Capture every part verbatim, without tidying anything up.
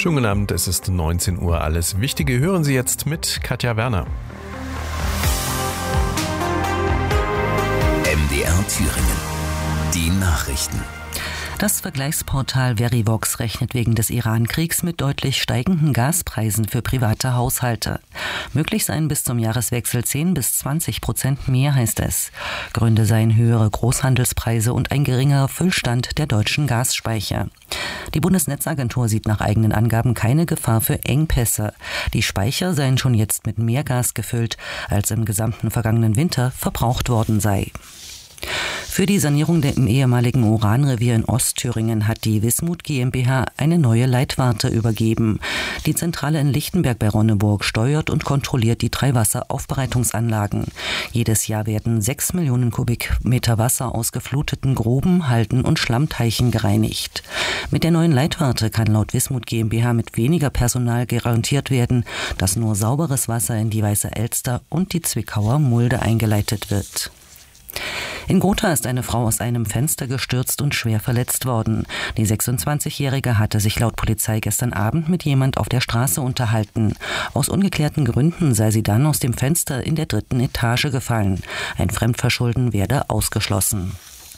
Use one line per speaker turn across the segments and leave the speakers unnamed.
Schönen guten Abend, es ist neunzehn Uhr. Alles Wichtige hören Sie jetzt mit Katja Werner.
M D R Thüringen. Die Nachrichten.
Das Vergleichsportal Verivox rechnet wegen des Iran-Kriegs mit deutlich steigenden Gaspreisen für private Haushalte. Möglich seien bis zum Jahreswechsel zehn bis zwanzig Prozent mehr, heißt es. Gründe seien höhere Großhandelspreise und ein geringerer Füllstand der deutschen Gasspeicher. Die Bundesnetzagentur sieht nach eigenen Angaben keine Gefahr für Engpässe. Die Speicher seien schon jetzt mit mehr Gas gefüllt, als im gesamten vergangenen Winter verbraucht worden sei. Für die Sanierung der im ehemaligen Uranrevier in Ostthüringen hat die Wismut GmbH eine neue Leitwarte übergeben. Die Zentrale in Lichtenberg bei Ronneburg steuert und kontrolliert die drei Wasseraufbereitungsanlagen. Jedes Jahr werden sechs Millionen Kubikmeter Wasser aus gefluteten Gruben, Halden und Schlammteichen gereinigt. Mit der neuen Leitwarte kann laut Wismut GmbH mit weniger Personal garantiert werden, dass nur sauberes Wasser in die Weiße Elster und die Zwickauer Mulde eingeleitet wird. In Gotha ist eine Frau aus einem Fenster gestürzt und schwer verletzt worden. Die sechsundzwanzigjährige hatte sich laut Polizei gestern Abend mit jemand auf der Straße unterhalten. Aus ungeklärten Gründen sei sie dann aus dem Fenster in der dritten Etage gefallen. Ein Fremdverschulden werde ausgeschlossen.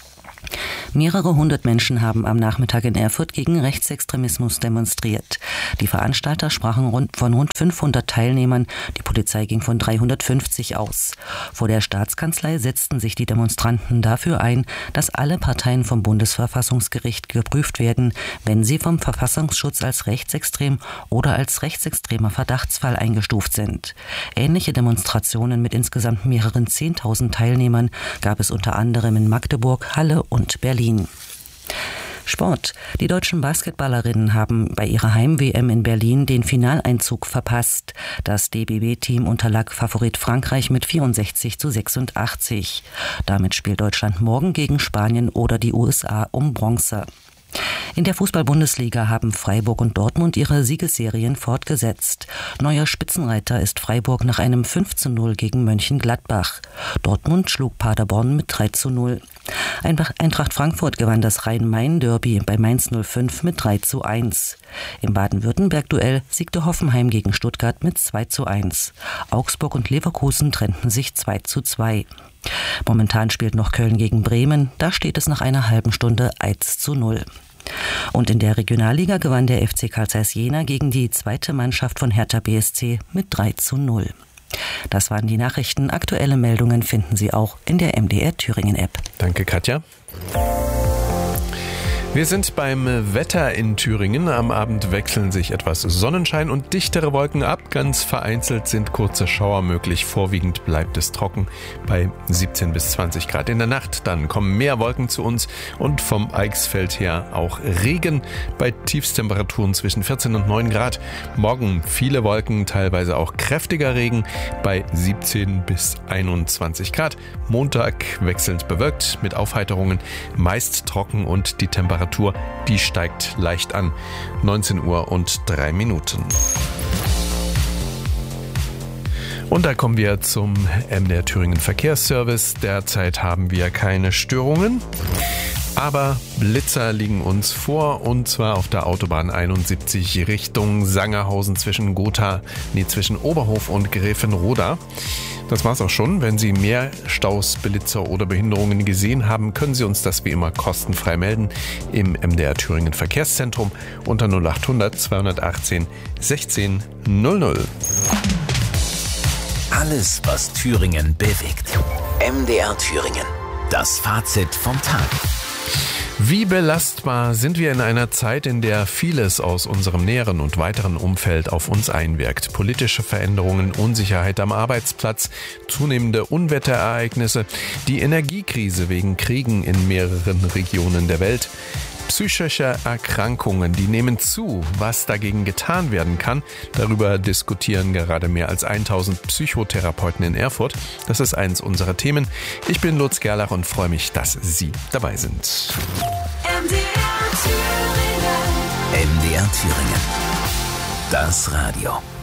Mehrere hundert Menschen haben am Nachmittag in Erfurt gegen Rechtsextremismus demonstriert. Die Veranstalter sprachen von rund fünfhundert Teilnehmern, die Polizei ging von dreihundertfünfzig aus. Vor der Staatskanzlei setzten sich die Demonstranten dafür ein, dass alle Parteien vom Bundesverfassungsgericht geprüft werden, wenn sie vom Verfassungsschutz als rechtsextrem oder als rechtsextremer Verdachtsfall eingestuft sind. Ähnliche Demonstrationen mit insgesamt mehreren zehntausend Teilnehmern gab es unter anderem in Magdeburg, Halle und Berlin. Sport. Die deutschen Basketballerinnen haben bei ihrer Heim-W M in Berlin den Finaleinzug verpasst. Das D B B-Team unterlag Favorit Frankreich mit vierundsechzig zu sechsundachtzig. Damit spielt Deutschland morgen gegen Spanien oder die U S A um Bronze. In der Fußball-Bundesliga haben Freiburg und Dortmund ihre Siegesserien fortgesetzt. Neuer Spitzenreiter ist Freiburg nach einem fünf zu null gegen Mönchengladbach. Dortmund schlug Paderborn mit drei zu null. Eintracht Frankfurt gewann das Rhein-Main-Derby bei Mainz null fünf mit drei zu eins. Im Baden-Württemberg-Duell siegte Hoffenheim gegen Stuttgart mit zwei zu eins. Augsburg und Leverkusen trennten sich zwei zu zwei. Momentan spielt noch Köln gegen Bremen, da steht es nach einer halben Stunde eins zu null. Und in der Regionalliga gewann der F C Carl Zeiss Jena gegen die zweite Mannschaft von Hertha B S C mit drei zu null. Das waren die Nachrichten. Aktuelle Meldungen finden Sie auch in der M D R Thüringen App.
Danke, Katja. Wir sind beim Wetter in Thüringen. Am Abend wechseln sich etwas Sonnenschein und dichtere Wolken ab. Ganz vereinzelt sind kurze Schauer möglich. Vorwiegend bleibt es trocken bei siebzehn bis zwanzig Grad. In der Nacht dann kommen mehr Wolken zu uns und vom Eichsfeld her auch Regen bei Tiefstemperaturen zwischen vierzehn und neun Grad. Morgen viele Wolken, teilweise auch kräftiger Regen bei siebzehn bis einundzwanzig Grad. Montag wechselnd bewölkt mit Aufheiterungen, meist trocken und die Temperatur Temperatur, die steigt leicht an. neunzehn Uhr und drei Minuten. Und da kommen wir zum M D R Thüringen Verkehrsservice. Derzeit haben wir keine Störungen. Aber Blitzer liegen uns vor, und zwar auf der Autobahn einundsiebzig Richtung Sangerhausen zwischen Gotha, nee, zwischen Oberhof und Gräfenroda. Das war's auch schon. Wenn Sie mehr Staus, Blitzer oder Behinderungen gesehen haben, können Sie uns das wie immer kostenfrei melden im M D R Thüringen Verkehrszentrum unter null achthundert zweihundertachtzehn sechzehn null null.
Alles, was Thüringen bewegt. M D R Thüringen. Das Fazit vom Tag.
Wie belastbar sind wir in einer Zeit, in der vieles aus unserem näheren und weiteren Umfeld auf uns einwirkt? Politische Veränderungen, Unsicherheit am Arbeitsplatz, zunehmende Unwetterereignisse, die Energiekrise wegen Kriegen in mehreren Regionen der Welt. Psychische Erkrankungen, die nehmen zu. Was dagegen getan werden kann, darüber diskutieren gerade mehr als tausend Psychotherapeuten in Erfurt. Das ist eins unserer Themen. Ich bin Lutz Gerlach und freue mich, dass Sie dabei sind.
M D R Thüringen. M D R Thüringen. Das Radio.